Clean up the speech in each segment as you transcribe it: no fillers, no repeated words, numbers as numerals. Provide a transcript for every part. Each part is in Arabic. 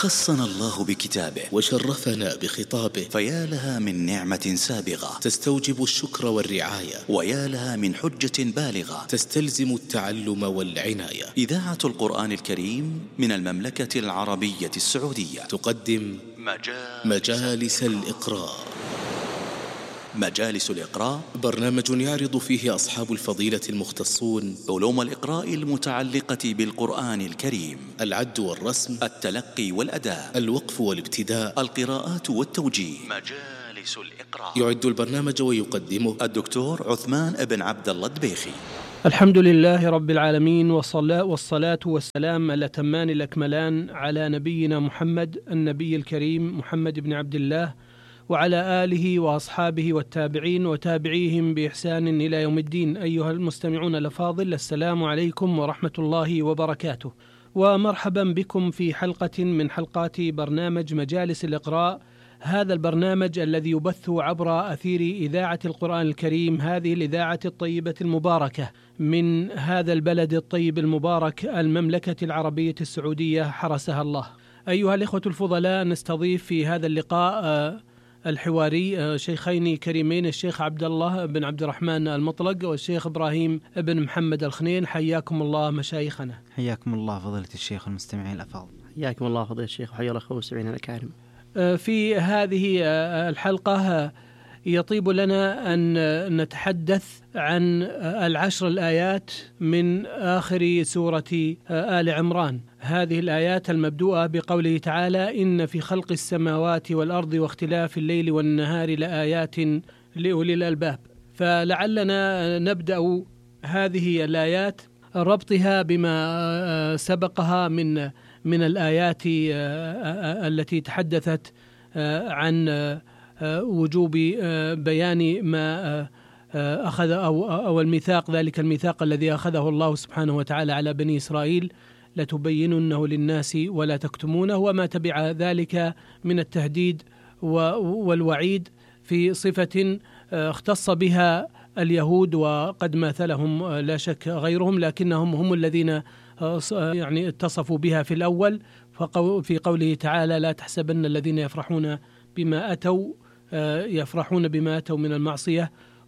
خصنا الله بكتابه وشرفنا بخطابه، فيا لها من نعمة سابغة تستوجب الشكر والرعاية، ويا لها من حجة بالغة تستلزم التعلم والعناية. إذاعة القرآن الكريم من المملكة العربية السعودية تقدم مجالس الإقراء. مجالس الإقراء برنامج يعرض فيه أصحاب الفضيلة المختصون علوم الإقراء المتعلقة بالقرآن الكريم: العد والرسم، التلقي والأداء، الوقف والابتداء، القراءات والتوجيه. مجالس الإقراء. يعد البرنامج ويقدمه الدكتور عثمان بن عبد الله الدبيخي. الحمد لله رب العالمين، والصلاة والسلام الأتمان الأكملان على نبينا محمد النبي الكريم محمد بن عبد الله، وعلى آله وأصحابه والتابعين وتابعيهم بإحسان إلى يوم الدين. أيها المستمعون الأفاضل، السلام عليكم ورحمة الله وبركاته، ومرحبا بكم في حلقة من حلقات برنامج مجالس الإقراء. هذا البرنامج الذي يبث عبر أثير إذاعة القرآن الكريم، هذه الإذاعة الطيبة المباركة من هذا البلد الطيب المبارك، المملكة العربية السعودية حرسها الله. أيها الإخوة الفضلاء، نستضيف في هذا اللقاء الحواري شيخين كريمين، الشيخ عبد الله بن عبد الرحمن المطلق والشيخ إبراهيم بن محمد الخنين. حياكم الله مشايخنا. حياكم الله فضيلة الشيخ والمستمعين الأفاضل. حياكم الله فضيلة الشيخ وحيا الأخوة والمستمعين الأكارم. في هذه الحلقة يطيب لنا أن نتحدث عن 10 الآيات من آخر سورة آل عمران. هذه الآيات المبدوءة بقوله تعالى: إن في خلق السماوات والأرض واختلاف الليل والنهار لآيات لأولي الألباب. فلعلنا نبدأ هذه الآيات ربطها بما سبقها من الآيات التي تحدثت عن وجوب بيان ما أخذ أو الميثاق، ذلك الميثاق الذي أخذه الله سبحانه وتعالى على بني إسرائيل: لتبيننه للناس ولا تكتمونه، وما تبع ذلك من التهديد والوعيد في صفة اختص بها اليهود، وقد ماثلهم لا شك غيرهم، لكنهم هم الذين يعني اتصفوا بها في الأول. في قوله تعالى: لا تحسبن الذين يفرحون بما أتوا من المعصية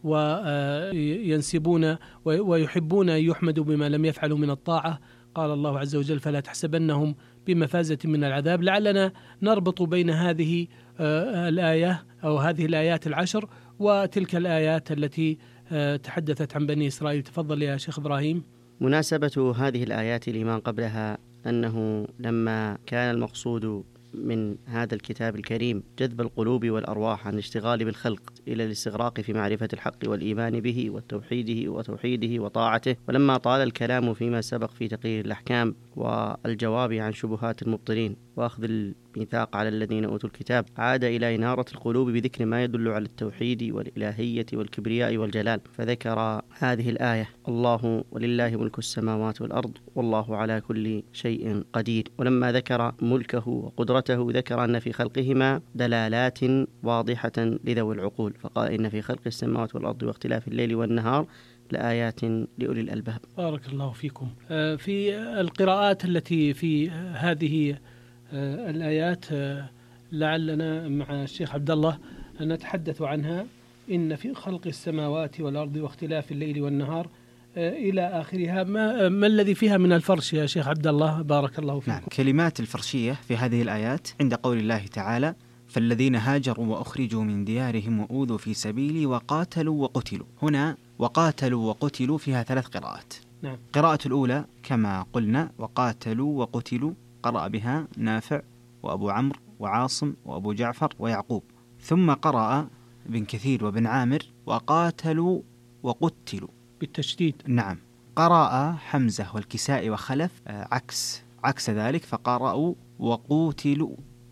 وينسبون ويحبون أن يحمدوا بما لم يفعلوا من الطاعة. قال الله عز وجل: فلا تحسبنهم بمفازة من العذاب. لعلنا نربط بين هذه الآية أو هذه الآيات 10 وتلك الآيات التي تحدثت عن بني إسرائيل. تفضل يا شيخ إبراهيم. مناسبة هذه الآيات لما قبلها أنه لما كان المقصود من هذا الكتاب الكريم جذب القلوب والأرواح عن الاشتغال بالخلق إلى الاستغراق في معرفة الحق والإيمان به وتوحيده وطاعته، ولما طال الكلام فيما سبق في تقرير الأحكام والجواب عن شبهات المبطلين وأخذ الميثاق على الذين أوتوا الكتاب، عاد إلى إنارة القلوب بذكر ما يدل على التوحيد والإلهية والكبرياء والجلال، فذكر هذه الآية: الله ولله ملك السماوات والأرض والله على كل شيء قدير. ولما ذكر ملكه وقدرته ذكر أن في خلقهما دلالات واضحة لذوي العقول، فقال: إن في خلق السماوات والأرض واختلاف الليل والنهار لآيات لأولي الألباب. بارك الله فيكم. في القراءات التي في هذه الآيات لعلنا مع الشيخ عبد الله نتحدث عنها: إن في خلق السماوات والأرض واختلاف الليل والنهار إلى آخرها. ما الذي فيها من الفرش يا شيخ عبد الله؟ بارك الله فيكم. نعم، كلمات الفرشية في هذه الآيات عند قول الله تعالى: فالذين هاجروا وأخرجوا من ديارهم وأوذوا في سبيلي وقاتلوا وقتلوا. هنا وقاتلوا وقتلوا فيها 3 قراءات. نعم. قراءة الأولى كما قلنا: وقاتلوا وقتلوا، قرأ بها نافع وأبو عمرو وعاصم وأبو جعفر ويعقوب. ثم قرأ ابن كثير وابن عامر: وقاتلوا وقتلوا بالتشديد. نعم. قرأ حمزة والكسائي وخلف عكس ذلك، فقرأوا وقتلوا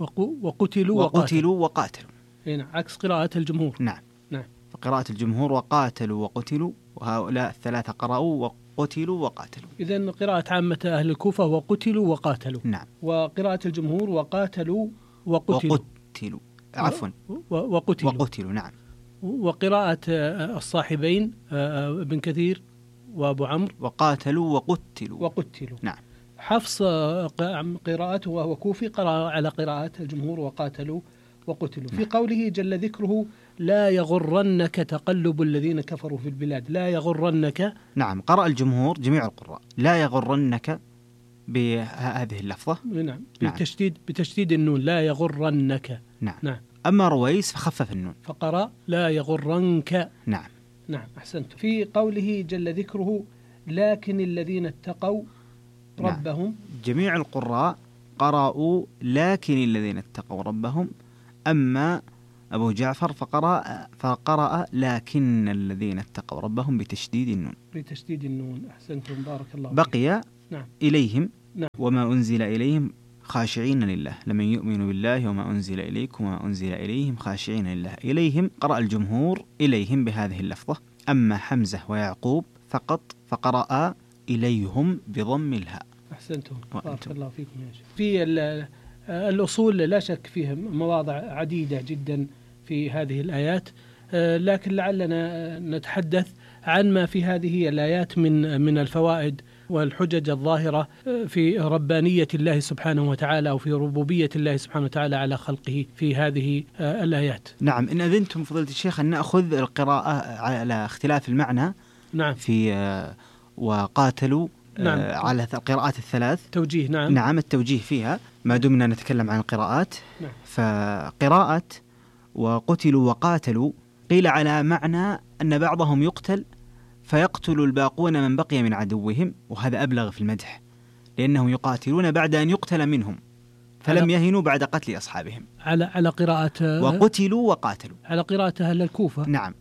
وقاتلوا. هنا عكس قراءة الجمهور. نعم. فقراءة الجمهور وقاتلوا وقتلوا، وهؤلاء 3 قرأوا وقتلوا وقاتلوا. إذن قراءة عامة أهل الكوفة وقتلوا وقاتلوا. نعم. وقراءة الجمهور وقاتلوا وقتلوا. عفوا وقتلوا. نعم. وقراءة الصاحبين ابن كثير وأبو عمرو: وقاتلوا وقتلوا. نعم. حفص قراءته وهو كوفي قرأ على قراءة الجمهور وقاتلوا وقتلوا. في قوله جل ذكره لا يغرنك تقلب الذين كفروا في البلاد، لا يغرنك. نعم، قرأ الجمهور جميع القراء لا يغرنك بهذه اللفظة. نعم، بتشديد النون، لا يغرنك. نعم. أما رويس فخفف النون فقرأ لا يغرنك. نعم، أحسنت. في قوله جل ذكره لكن الذين اتقوا ربهم. نعم. جميع القراء قرأوا لكن الذين اتقوا ربهم، أما أبو جعفر فقرأ لكن الذين اتقوا ربهم بتشديد النون. أحسنتم، بارك الله فيك. بقي نعم. إليهم. نعم. وما أنزل إليهم خاشعين لله، لمن يؤمن بالله وما أنزل إليكم وما أنزل إليهم خاشعين لله. إليهم قرأ الجمهور إليهم بهذه اللفظة، أما حمزة ويعقوب فقط فقرأ إليهم بضم الهاء. أحسنتم، بارك الله فيكم يا شيخ. في الأصول لا شك فيها مواضع عديدة جدا في هذه الآيات، لكن لعلنا نتحدث عن ما في هذه الآيات من الفوائد والحجج الظاهرة في ربانية الله سبحانه وتعالى أو في ربوبية الله سبحانه وتعالى على خلقه في هذه الآيات. نعم، إن أذنتم فضيلة الشيخ أن نأخذ القراءة على اختلاف المعنى. نعم. في وقاتلوا. نعم. على القراءات الثلاث توجيه. نعم، التوجيه فيها ما دمنا نتكلم عن القراءات. نعم. فقراءة وقتلوا وقاتلوا قيل على معنى أن بعضهم يقتل فيقتل الباقون من بقي من عدوهم، وهذا أبلغ في المدح، لأنهم يقاتلون بعد أن يقتل منهم فلم يهنوا بعد قتل أصحابهم. على قراءة وقتلوا وقاتلوا، على قراءة أهل الكوفة. نعم.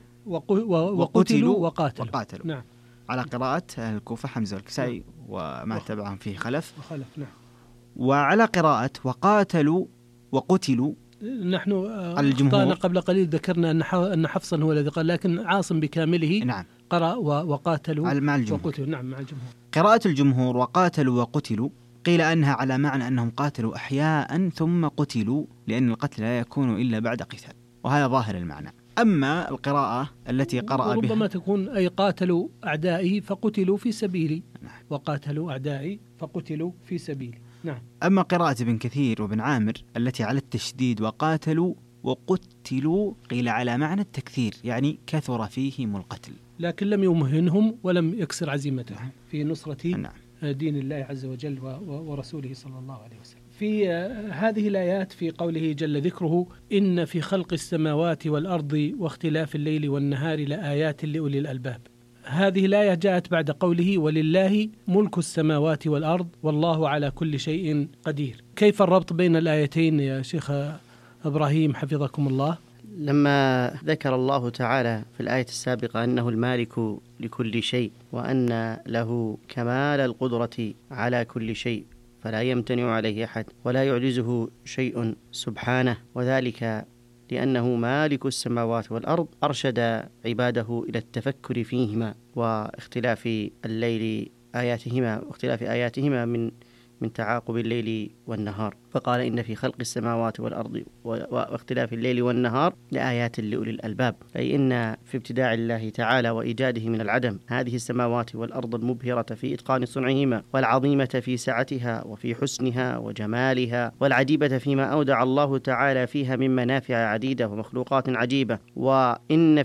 وقتلوا وقاتلوا. نعم. على قراءة الكوفة حمزة والكسائي وما تبعهم فيه خلف. نعم. وعلى قراءة وقاتلوا وقتلوا نحن أخطأنا قبل قليل، ذكرنا أن حفصا هو الذي قال، لكن عاصم بكامله نعم قرأ وقاتلوا مع الجمهور. وقتلوا. نعم، مع الجمهور. قراءة الجمهور وقاتلوا وقتلوا قيل أنها على معنى أنهم قاتلوا أحياء ثم قتلوا، لأن القتل لا يكون إلا بعد قتال، وهذا ظاهر المعنى. أما القراءة التي قرأ بها ربما تكون أي قاتلوا أعدائي فقتلوا في سبيلي. نعم. وقاتلوا أعدائي فقتلوا في سبيلي. نعم. أما قراءة ابن كثير وابن عامر التي على التشديد وقاتلوا وقتلوا قيل على معنى التكثير، يعني كثر فيهم القتل، لكن لم يمهنهم ولم يكسر عزيمتهم في نصرة نعم. دين الله عز وجل ورسوله صلى الله عليه وسلم. في هذه الآيات في قوله جل ذكره إن في خلق السماوات والأرض واختلاف الليل والنهار لآيات لأولي الألباب. هذه الآية جاءت بعد قوله ولله ملك السماوات والأرض والله على كل شيء قدير. كيف الربط بين الآيتين يا شيخ إبراهيم حفظكم الله؟ لما ذكر الله تعالى في الآية السابقة أنه المالك لكل شيء وأن له كمال القدرة على كل شيء فلا يمتنع عليه أحد ولا يعجزه شيء سبحانه، وذلك لأنه مالك السماوات والأرض، أرشد عباده إلى التفكر فيهما واختلاف الليل آياتهما واختلاف آياتهما من تعاقب الليل والنهار، فقال إن في خلق السماوات والأرض واختلاف الليل والنهار لآيات لأولي الألباب، أي إن في ابتداع الله تعالى وإيجاده من العدم هذه السماوات والأرض المبهرة في إتقان صنعهما، والعظيمة في سعتها وفي حسنها وجمالها، والعجيبة فيما أودع الله تعالى فيها من منافع عديدة ومخلوقات عجيبة، وإن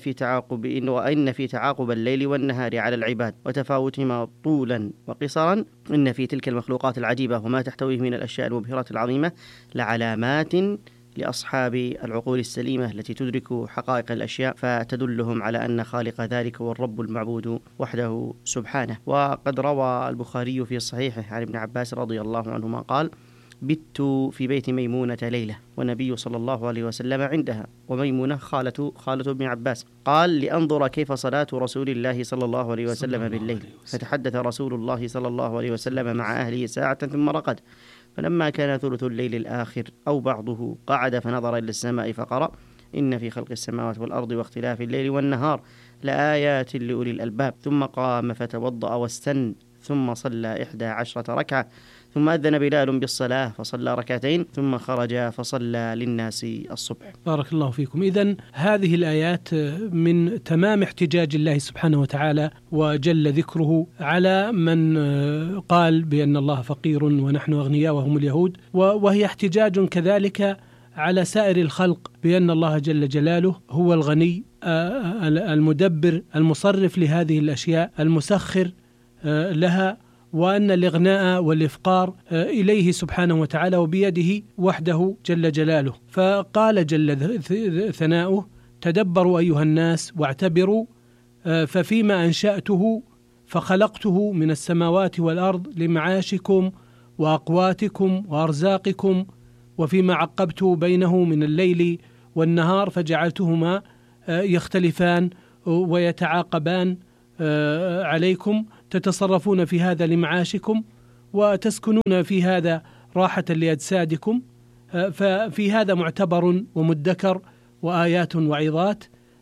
في تعاقب الليل والنهار على العباد وتفاوتهما طولا وقصرا، إن في تلك المخلوقات العجيبة وما تحتويه من الأشياء المبهرة العظيمة لعلامات لأصحاب العقول السليمة التي تدرك حقائق الأشياء، فتدلهم على أن خالق ذلك هو الرب المعبود وحده سبحانه. وقد روى البخاري في صحيحه عن ابن عباس رضي الله عنهما قال: بت في بيت ميمونة ليلة والنبي صلى الله عليه وسلم عندها، وميمونة خالة ابن عباس، قال: لأنظر كيف صلاة رسول الله صلى الله عليه وسلم بالليل، فتحدث رسول الله صلى الله عليه وسلم مع أهله ساعة ثم رقد، فلما كان ثلث الليل الآخر أو بعضه قعد فنظر إلى السماء فقرأ: إن في خلق السماوات والأرض واختلاف الليل والنهار لآيات لأولي الألباب، ثم قام فتوضأ واستن ثم صلى 11 ركعة ثم أذن بلال بالصلاة فصلى ركعتين ثم خرج فصلى للناس الصبح. بارك الله فيكم. إذن هذه الآيات من تمام احتجاج الله سبحانه وتعالى وجل ذكره على من قال بأن الله فقير ونحن أغنياء وهم اليهود، وهي احتجاج كذلك على سائر الخلق بأن الله جل جلاله هو الغني المدبر المصرف لهذه الأشياء المسخر لها، وأن الإغناء والإفقار إليه سبحانه وتعالى وبيده وحده جل جلاله. فقال جل ثناؤه: تدبروا أيها الناس واعتبروا ففيما أنشأته فخلقته من السماوات والأرض لمعاشكم وأقواتكم وأرزاقكم، وفيما عقبت بينه من الليل والنهار فجعلتهما يختلفان ويتعاقبان عليكم، تتصرفون في هذا لمعاشكم وتسكنون في هذا راحة لأجسادكم، ففي هذا معتبر ومدكر وآيات وعظات.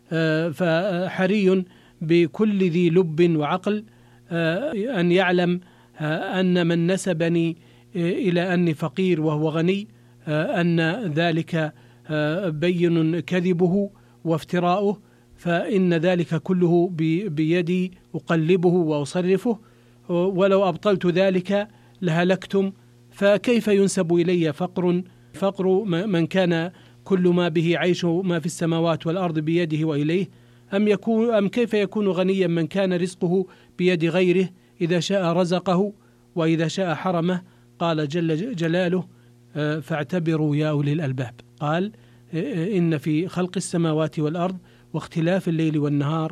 فحري بكل ذي لب وعقل أن يعلم أن من نسبني إلى أني فقير وهو غني أن ذلك بين كذبه وافتراؤه، فإن ذلك كله بيدي أقلبه وأصرفه، ولو أبطلت ذلك لهلكتم. فكيف ينسب إلي فقر من كان كل ما به عيش ما في السماوات والأرض بيده وإليه؟ أم كيف يكون غنيا من كان رزقه بيد غيره، إذا شاء رزقه وإذا شاء حرمه؟ قال جل جلاله: فاعتبروا يا أولي الألباب. قال: إن في خلق السماوات والأرض واختلاف الليل والنهار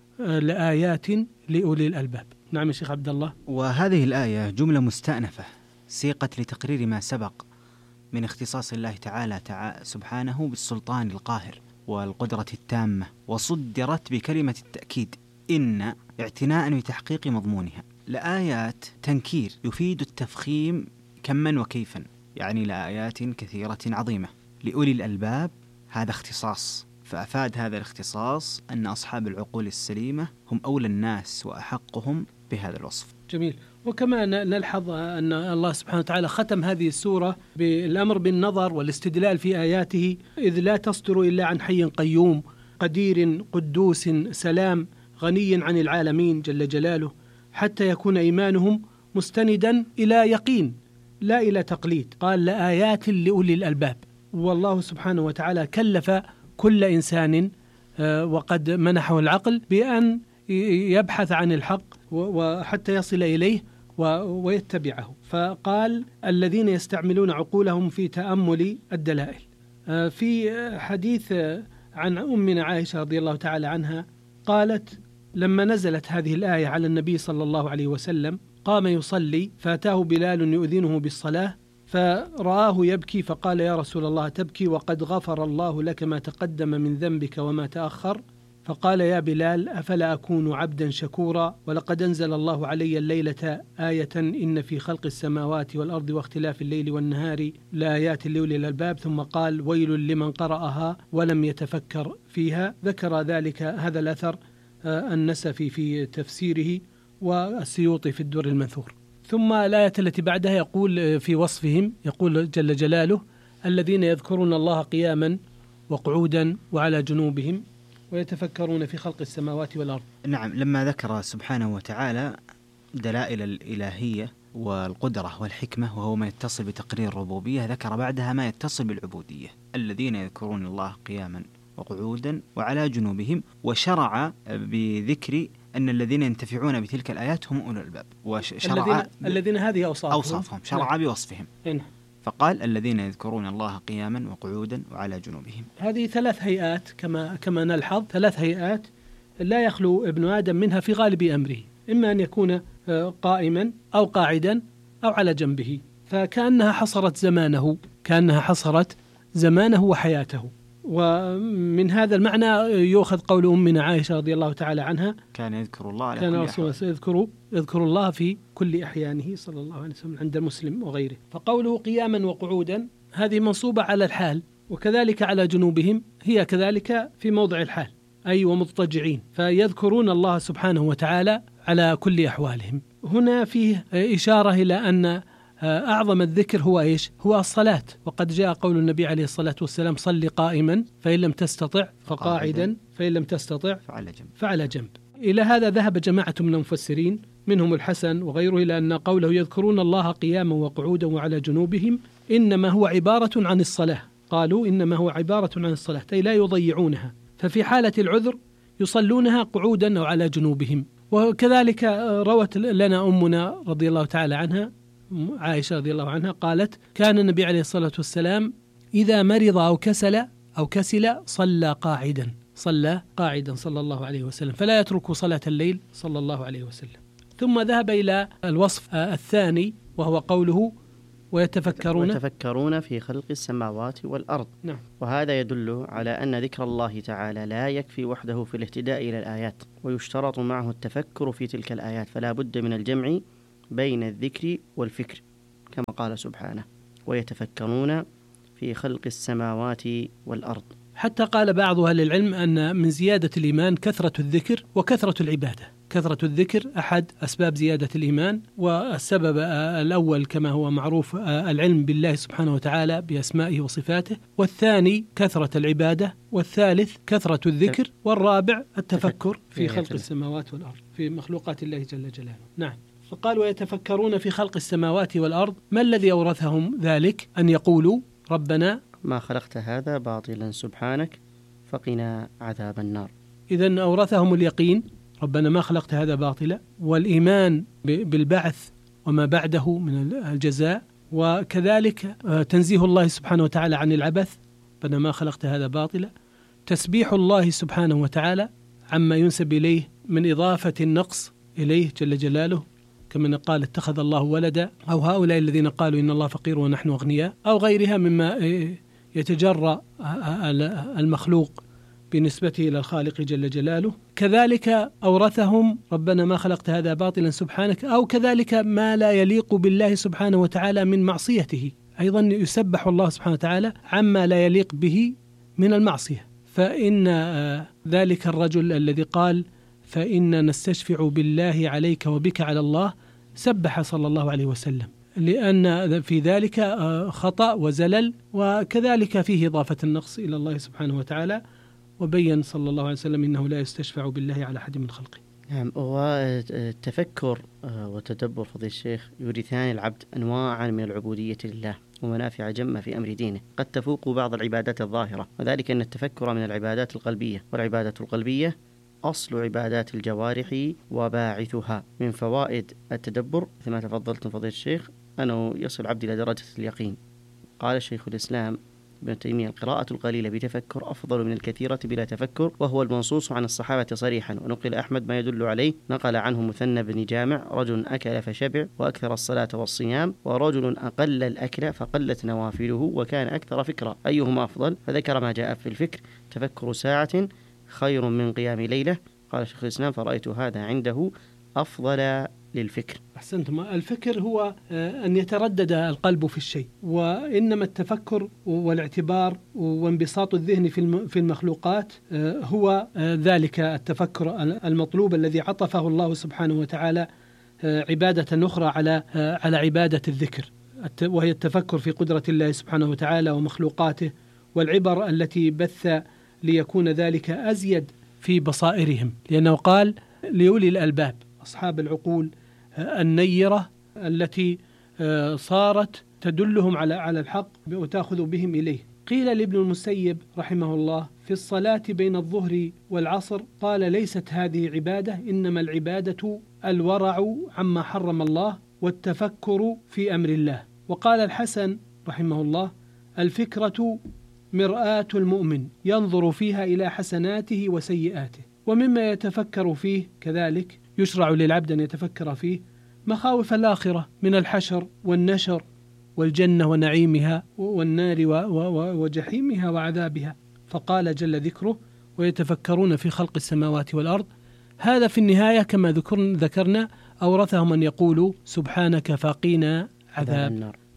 لآيات لأولي الألباب. نعم يا شيخ عبد الله. وهذه الآية جملة مستأنفة سيقت لتقرير ما سبق من اختصاص الله تعالى سبحانه بالسلطان القاهر والقدرة التامة، وصدرت بكلمة التأكيد إن اعتناء بتحقيق مضمونها. لآيات تنكير يفيد التفخيم كما وكيفا، يعني لآيات كثيرة عظيمة. لأولي الألباب هذا اختصاص، فأفاد هذا الاختصاص أن أصحاب العقول السليمة هم أولى الناس وأحقهم بهذا الوصف. جميل. وكما نلحظ أن الله سبحانه وتعالى ختم هذه السورة بالأمر بالنظر والاستدلال في آياته، إذ لا تصدر إلا عن حي قيوم قدير قدوس سلام غني عن العالمين جل جلاله، حتى يكون إيمانهم مستندا إلى يقين لا إلى تقليد. قال: لآيات لأولي الألباب. والله سبحانه وتعالى كلف كل إنسان وقد منحه العقل بأن يبحث عن الحق وحتى يصل إليه ويتبعه. فقال: الذين يستعملون عقولهم في تأمل الدلائل. في حديث عن أمنا عائشة رضي الله تعالى عنها قالت: لما نزلت هذه الآية على النبي صلى الله عليه وسلم قام يصلي فأتاه بلال يؤذنه بالصلاة فرآه يبكي فقال: يا رسول الله تبكي وقد غفر الله لك ما تقدم من ذنبك وما تأخر. فقال: يا بلال أفلا أكون عبدا شكورا؟ ولقد أنزل الله علي الليلة آية إن في خلق السماوات والأرض واختلاف الليل والنهار لآيات لأولي الألباب. ثم قال: ويل لمن قرأها ولم يتفكر فيها. ذكر ذلك هذا الأثر النسفي في تفسيره والسيوطي في الدر المنثور. ثم الآية التي بعدها يقول في وصفهم، يقول جل جلاله: الذين يذكرون الله قياما وقعودا وعلى جنوبهم ويتفكرون في خلق السماوات والأرض. نعم، لما ذكر سبحانه وتعالى دلائل الإلهية والقدرة والحكمة وهو ما يتصل بتقرير الربوبية، ذكر بعدها ما يتصل بالعبودية: الذين يذكرون الله قياما وقعودا وعلى جنوبهم، وشرع بذكر أن الذين ينتفعون بتلك الآيات هم أولو الألباب، وشرع الذين هذه أوصافهم شرع بوصفهم. نعم. فقال: الذين يذكرون الله قياما وقعودا وعلى جنوبهم. هذه 3 هيئات كما نلحظ، 3 هيئات لا يخلو ابن آدم منها في غالب أمره، إما أن يكون قائما أو قاعدا أو على جنبه، فكأنها حصرت زمانه وحياته. ومن هذا المعنى يؤخذ قول أمنا عائشة رضي الله تعالى عنها: كان يذكر الله على كان كل رسول يذكر الله في كل أحيانه صلى الله عليه وسلم عند مسلم وغيره. فقوله قياما وقعودا هذه منصوبة على الحال، وكذلك على جنوبهم هي كذلك في موضع الحال، أي ومضطجعين، فيذكرون الله سبحانه وتعالى على كل أحوالهم. هنا فيه إشارة إلى أن أعظم الذكر هو إيش؟ هو الصلاة. وقد جاء قول النبي عليه الصلاة والسلام: صل قائما فإن لم تستطع فقاعدا فإن لم تستطع فعلى جنب. إلى هذا ذهب جماعة من المفسرين منهم الحسن وغيره إلى أن قوله يذكرون الله قياما وقعودا وعلى جنوبهم إنما هو عبارة عن الصلاة. قالوا إنما هو عبارة عن الصلاة، أي لا يضيعونها، ففي حالة العذر يصلونها قعودا أو على جنوبهم. وكذلك روت لنا أمنا رضي الله تعالى عنها، عائشة رضي الله عنها، قالت: كان النبي عليه الصلاة والسلام إذا مرض أو كسل صلى قاعدا صلى الله عليه وسلم، فلا يترك صلاة الليل صلى الله عليه وسلم. ثم ذهب إلى الوصف الثاني وهو قوله: ويتفكرون في خلق السماوات والأرض. نعم. وهذا يدل على أن ذكر الله تعالى لا يكفي وحده في الاهتداء إلى الآيات، ويشترط معه التفكر في تلك الآيات، فلا بد من الجمع بين الذكر والفكر، كما قال سبحانه: ويتفكرون في خلق السماوات والأرض. حتى قال بعض أهل العلم أن من زيادة الإيمان كثرة الذكر وكثرة العبادة. كثرة الذكر أحد أسباب زيادة الإيمان، والسبب الأول كما هو معروف العلم بالله سبحانه وتعالى بأسمائه وصفاته، والثاني كثرة العبادة، والثالث كثرة الذكر، والرابع التفكر في خلق السماوات والأرض، في مخلوقات الله جل جلاله. نعم. فقال: ويتفكرون في خلق السماوات والأرض. ما الذي أورثهم ذلك؟ أن يقولوا: ربنا ما خلقت هذا باطلا سبحانك فقنا عذاب النار. إذن أورثهم اليقين: ربنا ما خلقت هذا باطلا، والإيمان بالبعث وما بعده من الجزاء، وكذلك تنزيه الله سبحانه وتعالى عن العبث، ربنا ما خلقت هذا باطلا، تسبيح الله سبحانه وتعالى عما ينسب إليه من إضافة النقص إليه جل جلاله، كما قال: اتخذ الله ولدا، أو هؤلاء الذين قالوا إن الله فقير ونحن أغنياء، أو غيرها مما يتجرأ المخلوق بنسبته إلى الخالق جل جلاله. كذلك أورثهم: ربنا ما خلقت هذا باطلا سبحانك، أو كذلك ما لا يليق بالله سبحانه وتعالى من معصيته، أيضا يسبح الله سبحانه وتعالى عما لا يليق به من المعصية. فإن ذلك الرجل الذي قال: فإن نستشفع بالله عليك وبك على الله، سبح صلى الله عليه وسلم، لأن في ذلك خطأ وزلل، وكذلك فيه إضافة النقص إلى الله سبحانه وتعالى، وبين صلى الله عليه وسلم إنه لا يستشفع بالله على أحد من خلقه. نعم. والتفكر وتدبر فضيلة الشيخ يورثان العبد أنواعا من العبودية لله ومنافع جمة في أمر دينه، قد تفوق بعض العبادات الظاهرة، وذلك أن التفكر من العبادات القلبية، والعبادة القلبية أصل عبادات الجوارح وباعثها. من فوائد التدبر مثل ما تفضلتم فضيلة الشيخ أنه يصل العبد إلى درجة اليقين. قال الشيخ الإسلام ابن تيمية: القراءة القليلة بتفكر أفضل من الكثيرة بلا تفكر، وهو المنصوص عن الصحابة صريحا. ونقل أحمد ما يدل عليه، نقل عنه مثنى بن جامع: رجل أكل فشبع وأكثر الصلاة والصيام، ورجل أقل الأكل فقلت نوافله وكان أكثر فكرة، أيهما أفضل؟ فذكر ما جاء في الفكر: تفكر ساعة خير من قيام ليلة. قال شيخ الإسلام: فرأيت هذا عنده أفضل للفكر. أحسنتم. الفكر هو أن يتردد القلب في الشيء، وإنما التفكر والاعتبار وانبساط الذهن في المخلوقات هو ذلك التفكر المطلوب الذي عطفه الله سبحانه وتعالى عبادة أخرى على عبادة الذكر، وهي التفكر في قدرة الله سبحانه وتعالى ومخلوقاته، والعبر التي بث ليكون ذلك أزيد في بصائرهم، لأنه قال: لأولي الألباب، أصحاب العقول النيرة التي صارت تدلهم على الحق وتأخذ بهم إليه. قيل لابن المسيب رحمه الله في الصلاة بين الظهر والعصر، قال: ليست هذه عبادة، إنما العبادة الورع عما حرم الله والتفكر في أمر الله. وقال الحسن رحمه الله: الفكرة مرآة المؤمن ينظر فيها إلى حسناته وسيئاته. ومما يتفكر فيه كذلك يشرع للعبد أن يتفكر فيه مخاوف الآخرة من الحشر والنشر والجنة ونعيمها والنار وجحيمها وعذابها. فقال جل ذكره: ويتفكرون في خلق السماوات والأرض. هذا في النهاية كما ذكرنا أورثهم أن يقولوا: سبحانك فقنا عذاب.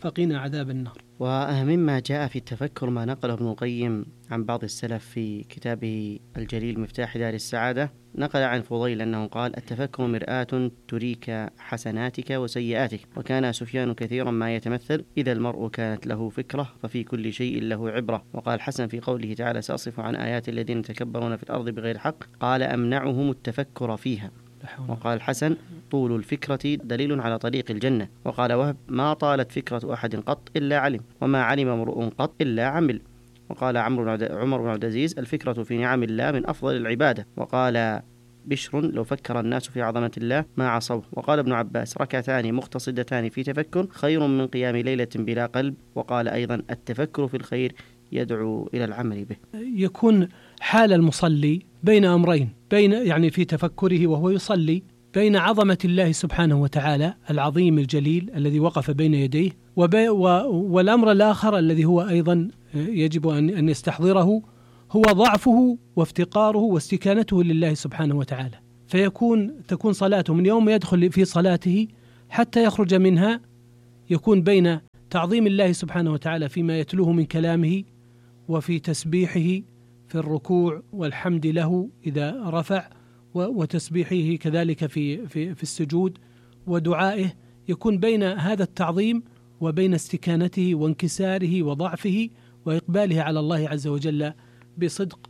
فقنا عذاب النار. ومما جاء في التفكر ما نقله ابن القيم عن بعض السلف في كتابه الجليل مفتاح دار السعادة. نقل عن فضيل أنه قال: التفكر مرآة تريك حسناتك وسيئاتك. وكان سفيان كثيرا ما يتمثل: إذا المرء كانت له فكرة ففي كل شيء له عبرة. وقال حسن في قوله تعالى: سأصف عن آيات الذين يتكبرون في الأرض بغير حق، قال: أمنعهم التفكر فيها. وقال حسن: طول الفكرة دليل على طريق الجنة. وقال وهب: ما طالت فكرة أحد قط إلا علم، وما علم امرؤ قط إلا عمل. وقال عمر بن عبد العزيز: الفكرة في نعم الله من أفضل العبادة. وقال بشر: لو فكر الناس في عظمة الله ما عصوه. وقال ابن عباس: ركعتان مقتصدتان في تفكر خير من قيام ليلة بلا قلب. وقال أيضا: التفكر في الخير يدعو إلى العمل به. يكون حال المصلي بين أمرين، بين يعني في تفكره وهو يصلي بين عظمة الله سبحانه وتعالى العظيم الجليل الذي وقف بين يديه، والأمر الآخر الذي هو أيضا يجب أن يستحضره هو ضعفه وافتقاره واستكانته لله سبحانه وتعالى. تكون صلاته من يوم يدخل في صلاته حتى يخرج منها يكون بين تعظيم الله سبحانه وتعالى فيما يتلوه من كلامه، وفي تسبيحه في الركوع والحمد له إذا رفع، وتسبيحه كذلك في السجود، ودعائه. يكون بين هذا التعظيم وبين استكانته وانكساره وضعفه وإقباله على الله عز وجل بصدق،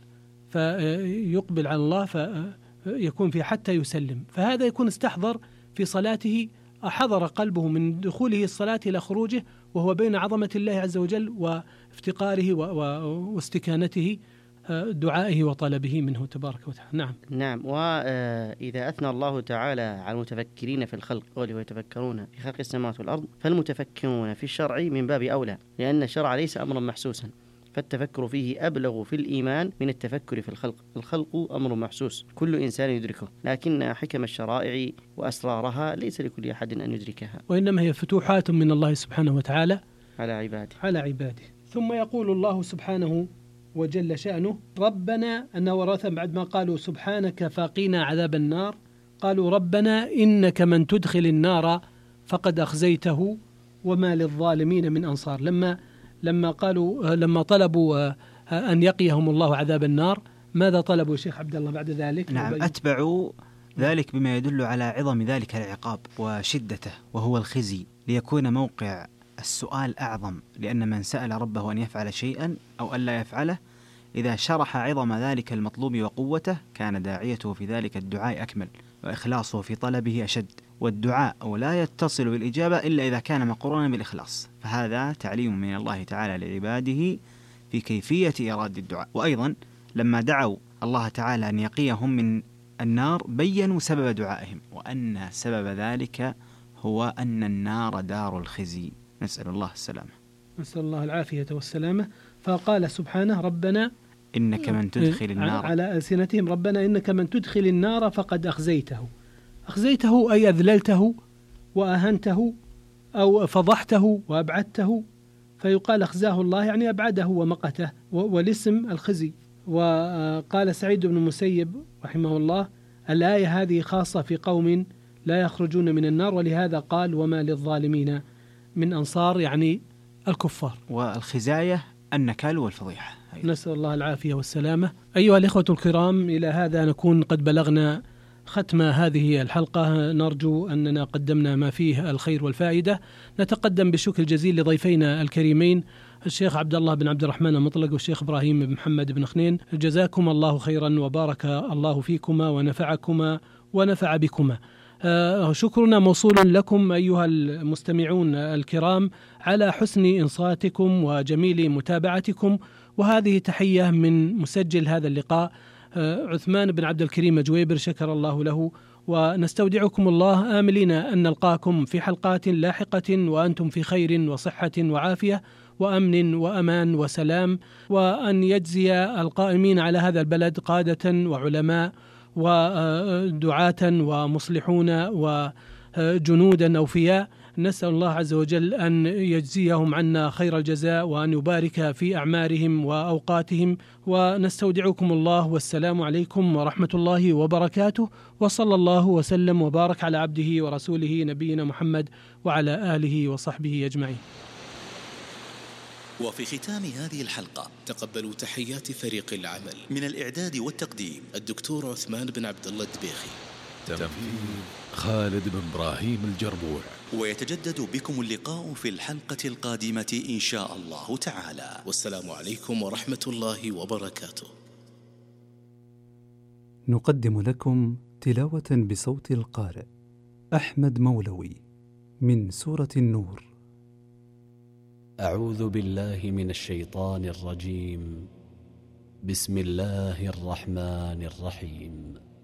فيقبل على الله فيكون في حتى يسلم. فهذا يكون استحضر في صلاته، حضر قلبه من دخوله الصلاة إلى خروجه وهو بين عظمة الله عز وجل وافتقاره واستكانته، دعائه وطلبه منه تبارك وتعالى. نعم. وإذا أثنى الله تعالى على المتفكرين في الخلق قوله ويتفكرون في خلق السماوات والأرض، فالمتفكرون في الشرع من باب أولى، لأن الشرع ليس أمرا محسوسا، فالتفكر فيه أبلغ في الإيمان من التفكر في الخلق. الخلق أمر محسوس كل إنسان يدركه، لكن حكم الشرائع وأسرارها ليس لكل أحد أن يدركها، وإنما هي فتوحات من الله سبحانه وتعالى على عباده. ثم يقول الله سبحانه وجل شأنه: ربنا أن ورثا، بعد ما قالوا سبحانك فقنا عذاب النار، قالوا ربنا إنك من تدخل النار فقد أخزيته وما للظالمين من أنصار. لما طلبوا أن يقيهم الله عذاب النار، ماذا طلبوا شيخ عبد الله بعد ذلك؟ نعم، أتبعوا ذلك بما يدل على عظم ذلك العقاب وشدته، وهو الخزي، ليكون موقع السؤال أعظم، لأن من سأل ربه أن يفعل شيئا أو أن لا يفعله إذا شرح عظم ذلك المطلوب وقوته كان داعيته في ذلك الدعاء أكمل، وإخلاصه في طلبه أشد. والدعاء لا يتصل بالإجابة إلا إذا كان مقرونا بالإخلاص، فهذا تعليم من الله تعالى لعباده في كيفية إرادة الدعاء. وأيضا لما دعوا الله تعالى أن يقيهم من النار بيّنوا سبب دعائهم، وأن سبب ذلك هو أن النار دار الخزي، نسأل الله السلامة. نسأل الله العافية والسلامة. فقال سبحانه: ربنا إنك من تدخل النار، على ألسنتهم: ربنا إنك من تدخل النار فقد أخزيته أي أذللته وأهنته أو فضحته وأبعدته، فيقال أخزاه الله يعني أبعده ومقته، والاسم الخزي. وقال سعيد بن المسيب رحمه الله: الآية هذه خاصة في قوم لا يخرجون من النار، ولهذا قال وما للظالمين من أنصار، يعني الكفار. والخزاية النكال والفضيحة. نسأل الله العافية والسلامة. أيها الإخوة الكرام، إلى هذا نكون قد بلغنا ختم هذه الحلقة، نرجو أننا قدمنا ما فيه الخير والفائدة. نتقدم بالشكر الجزيل لضيفينا الكريمين الشيخ عبد الله بن عبد الرحمن المطلق والشيخ إبراهيم بن محمد بن خنين، جزاكم الله خيرا وبارك الله فيكما ونفعكما ونفع بكما. شكرنا موصول لكم أيها المستمعون الكرام على حسن إنصاتكم وجميل متابعتكم، وهذه تحية من مسجل هذا اللقاء عثمان بن عبد الكريم جويبر، شكر الله له. ونستودعكم الله آملين أن نلقاكم في حلقات لاحقة وأنتم في خير وصحة وعافية وأمن وأمان وسلام، وأن يجزي القائمين على هذا البلد قادة وعلماء ودعاة ومصلحون وجنودا أوفياء. نسأل الله عز وجل أن يجزيهم عنا خير الجزاء وأن يبارك في أعمارهم وأوقاتهم، ونستودعكم الله، والسلام عليكم ورحمة الله وبركاته، وصلى الله وسلم وبارك على عبده ورسوله نبينا محمد وعلى آله وصحبه أجمعين. وفي ختام هذه الحلقة تقبلوا تحيات فريق العمل من الإعداد والتقديم الدكتور عثمان بن عبد الله الدبيخي، تنفيذ خالد بن إبراهيم الجربوع. ويتجدد بكم اللقاء في الحلقة القادمة إن شاء الله تعالى. والسلام عليكم ورحمة الله وبركاته. نقدم لكم تلاوة بصوت القارئ أحمد مولوي من سورة النور. أعوذ بالله من الشيطان الرجيم. بسم الله الرحمن الرحيم.